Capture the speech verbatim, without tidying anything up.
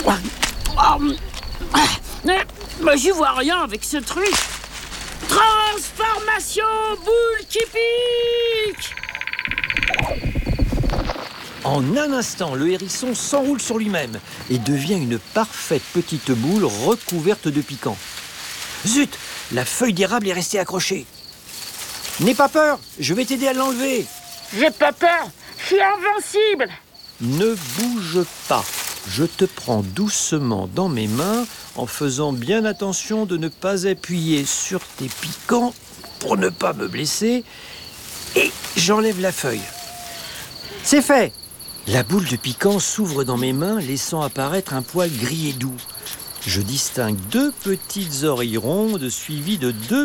Mais j'y vois rien avec ce truc. Transformation boule qui pique. En un instant, le hérisson s'enroule sur lui-même et devient une parfaite petite boule recouverte de piquants. Zut, la feuille d'érable est restée accrochée. N'aie pas peur, je vais t'aider à l'enlever. J'ai pas peur, je suis invincible. Ne bouge pas. Je te prends doucement dans mes mains en faisant bien attention de ne pas appuyer sur tes piquants pour ne pas me blesser. Et j'enlève la feuille. C'est fait. La boule de piquant s'ouvre dans mes mains, laissant apparaître un poil gris et doux. Je distingue deux petites oreilles rondes suivies de deux